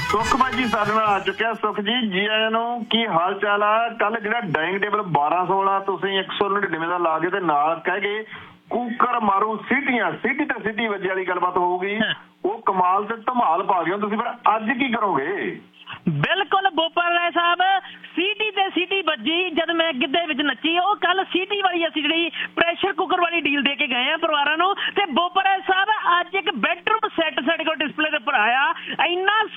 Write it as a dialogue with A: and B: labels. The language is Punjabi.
A: ਸੁਖ ਭਾਜੀ ਸਾਡੇ ਨਾਲ ਆ ਚੁੱਕਿਆ। ਸੁਖ ਜੀ, ਜੀ ਆਇਆਂ ਨੂੰ। ਕੀ ਹਾਲ ਚਾਲ ਆ? ਕੱਲ ਜਿਹੜਾ ਡਾਈਨਿੰਗ ਟੇਬਲ 1200 ਵਾਲਾ ਤੁਸੀਂ 199 ਦਾ ਲਾ ਕੇ ਤੇ ਨਾਲ ਕਹਿ ਗਏ ਕੁੱਕਰ ਮਾਰੂ ਸੀਟੀਆਂ, ਸੀਟੀ ਤੇ ਸੀਟੀ ਵੱਜੇ ਵਾਲੀ ਗੱਲਬਾਤ ਹੋਊਗੀ। ਉਹ ਕਮਾਲ ਤੇ ਧਮਾਲ ਪਾ ਗਏ ਤੁਸੀਂ। ਫਿਰ ਅੱਜ ਕੀ ਕਰੋਗੇ?
B: ਬਿਲਕੁਲ ਬੋਪਰ ਰਾਏ ਸਾਹਿਬ, ਸੀਟੀ ਤੇ ਸੀਟੀ ਵੱਜੀ ਜਦ ਮੈਂ ਗਿੱਧੇ ਵਿੱਚ ਨੱਚੀ। ਉਹ ਕੱਲ ਸੀਟੀ ਵਾਲੀ ਅਸੀਂ ਜਿਹੜੀ ਪ੍ਰੈਸ਼ਰ ਕੁੱਕਰ ਵਾਲੀ ਡੀਲ ਦੇ ਕੇ ਗਏ ਆ ਪਰਿਵਾਰਾਂ ਨੂੰ। ਤੇ ਬੋਪਰ ਰਾਏ ਸਾਹਿਬ ਅੱਜ ਇੱਕ ਬੈਡਰੂਮ ਸੈੱਟ ਸਾਡੇ ਕੋਲ ਡਿਸਪਲੇ ਦੇ ਉੱਪਰ ਆਇਆ। ਇੰਨਾ